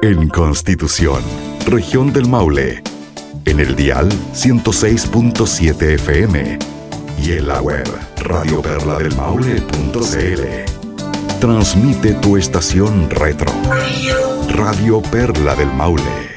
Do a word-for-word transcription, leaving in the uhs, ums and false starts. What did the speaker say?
En Constitución, región del Maule, en el dial ciento seis punto siete F M y en la web radio perla del maule punto c l. Transmite tu estación retro, Radio Perla del Maule.